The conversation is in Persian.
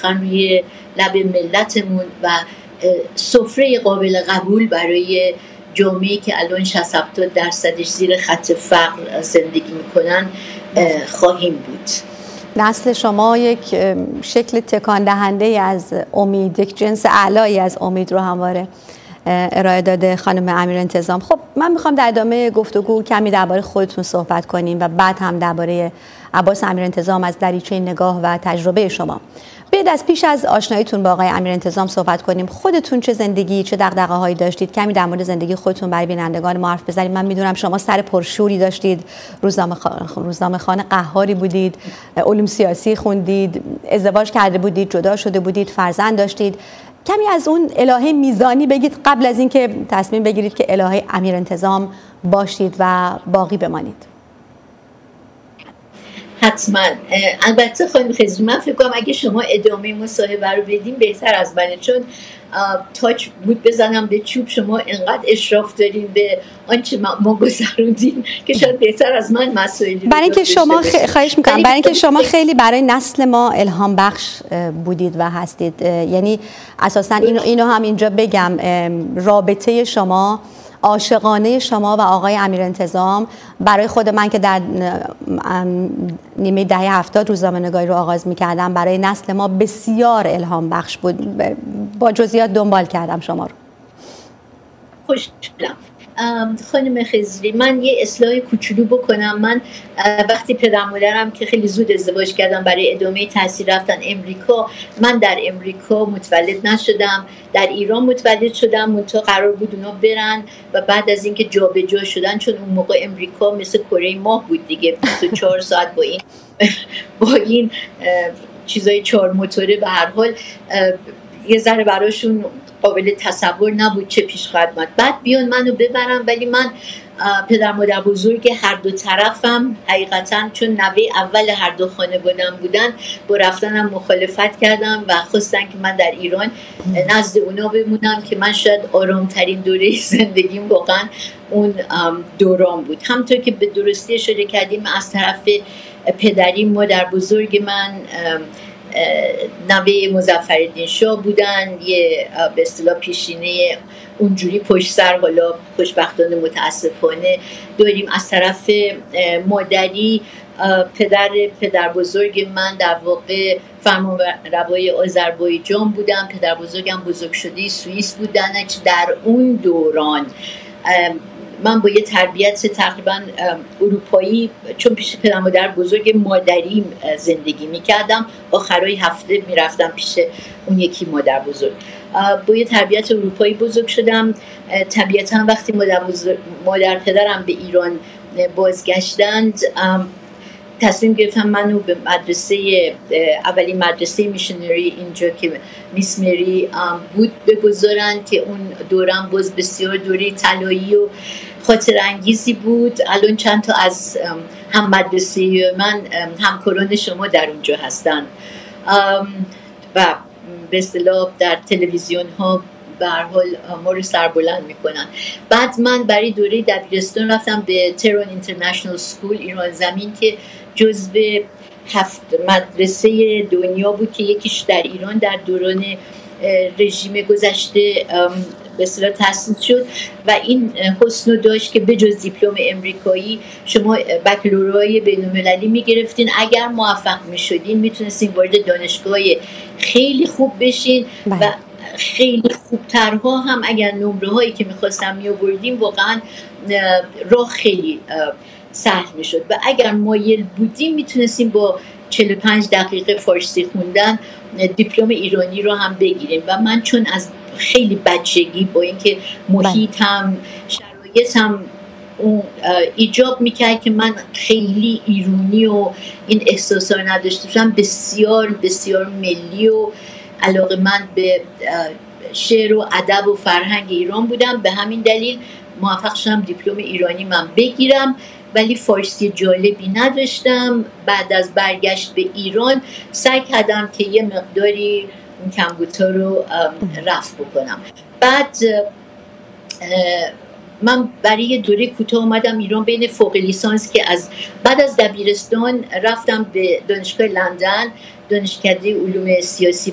ریختن روی لب ملتمون و سفره قابل قبول برای جامعه‌ای که الان 60-70% زیر خط فقر زندگی میکنن خواهیم بود. نسل شما یک شکل تکان دهنده از امید، یک جنس اعلایی از امید رو همواره ارائه داده خانم امیرانتظام. خب من میخوام در ادامه گفتگو کمی درباره خودتون صحبت کنیم و بعد هم درباره عباس امیرانتظام از دریچه نگاه و تجربه شما. بیاید از پیش از آشناییتون با آقای امیرانتظام صحبت کنیم. خودتون چه زندگی، چه دغدغه‌هایی داشتید؟ کمی در مورد زندگی خودتون برای بینندگان ما حرف بزنید. من میدونم شما سر پرشوری داشتید، روزنامه‌خوان قهاری بودید، علوم سیاسی خوندید، ازدواج کرده بودید، جدا شده بودید، فرزند داشتید. کمی از اون الهه میزانی بگید قبل از اینکه تصمیم بگیرید که الهه امیرانتظام باشید و باقی بمانید. حتما. البته خانم خضری، من فکر کنم اگه شما ادامه مصاحبه رو بدیم بهتر از منه، چون تاچ بود بزنم به چوب. شما انقدر اشراف دارین به آنچه ما گذروندیم که شاید بهتر از من مسائلی رو برای اینکه شما خواهش میکنم، برای اینکه شما خیلی برای نسل ما الهام بخش بودید و هستید. یعنی اساسا اینو هم اینجا بگم، رابطه شما، عاشقانه شما و آقای امیرانتظام برای خود من که در نیمه دهه 70 روزنامه‌نگاری رو آغاز می‌کردم، برای نسل ما بسیار الهام بخش بود. با جزئیات دنبال کردم شما رو. خوشحالم. خانم خضری، من یه اصلاح کوچولو بکنم. من وقتی پدر مادرم که خیلی زود ازدواج کردم برای ادامه تحصیل رفتن امریکا، من در امریکا متولد نشدم، در ایران متولد شدم. منتها قرار بود اونا برن و بعد از اینکه جابجا شدن، چون اون موقع امریکا مثل کره ماه بود دیگه، 24 ساعت با این چیزای 4 موتوره، به هر حال یه ذره براشون قابل تصور نبود چه پیش خواهد اومد. بعد بیان منو ببرن، ولی من پدر مادر بزرگ هر دو طرفم حقیقتا چون نوه اول هر دو خانواده‌ام بودن با رفتنم مخالفت کردم و خواستن که من در ایران نزد اونا بمونم که من شاید آرامترین دوره زندگیم واقعا اون دوران بود. همونطور که به درستی اشاره کردیم، از طرف پدری مادر بزرگ من نوه مظفرالدین شاه بودن، یه به اصطلاح پیشینه اونجوری پشت سر، حالا خوشبختانه متاسفانه داریم. از طرف مادری پدر بزرگ من در واقع فرمانروای آذربایجان بودن، پدر بزرگم بزرگ شده سوئیس بودن. در اون دوران من با یه تربیت تقریبا اروپایی، چون پیش پدر مادر بزرگ مادریم زندگی میکردم، آخرای هفته میرفتم پیش اون یکی مادر بزرگ، با یه تربیت اروپایی بزرگ شدم. طبیعتا وقتی مادر پدرم به ایران بازگشتند، تصمیم گرفتم منو به مدرسه، اولین مدرسه میشنری اینجا که میس مری بود بگذارن، که اون دوران باز بسیار دوره طلایی و خاطر انگیزی بود. الان چند تا از هم مدرسه من همکاران شما در اونجا هستن و به اصطلاح در تلویزیون ها به هر حال ما رو سربلند میکنن. بعد من برای دوره دبیرستان رفتم به تهران اینترنشنال سکول، ایران زمین، که جزو 7 مدرسه دنیا بود که یکیش در ایران در دوران رژیم گذشته به اصطلاح تأسیس شد و این حسن داشت که بجز دیپلم امریکایی شما بکالورای بین‌المللی میگرفتین. اگر موفق میشدین میتونستین وارد دانشگاه خیلی خوب بشین و خیلی خوبترها هم اگر نمره هایی که میخواستم میآوردیم واقعا راه خیلی سهل میشد و اگر مایل بودیم میتونستیم با 45 دقیقه فارسی خوندن دیپلم ایرانی رو هم بگیریم. و من چون از خیلی بچگی با اینکه محیطم شرایطم اون ایجاب میکرد که من خیلی ایرانی و این احساسا رو نداشته باشم، بسیار بسیار ملی و علاقه‌مند به شعر و ادب و فرهنگ ایران بودم. به همین دلیل موفق شدم دیپلم ایرانی من بگیرم، ولی فارسی جالبی نداشتم. بعد از برگشت به ایران سعی کردم که یه مقداری این کمبودها رو رفع بکنم. بعد من برای یه دوره کوتاه اومدم ایران بین فوق لیسانس، که بعد از دبیرستان رفتم به دانشگاه لندن، دانشکده علوم سیاسی